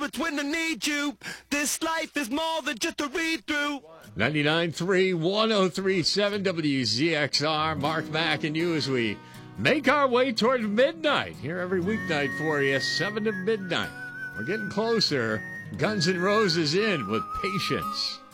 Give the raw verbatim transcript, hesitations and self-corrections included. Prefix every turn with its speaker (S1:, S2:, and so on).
S1: it's when I need you. This life is more than just a read-through.
S2: ninety-nine point three, one oh three point seven W Z X R. Mark Mack and you as we make our way toward midnight. Here every weeknight for you, seven to midnight. We're getting closer. Guns N' Roses in with Patience.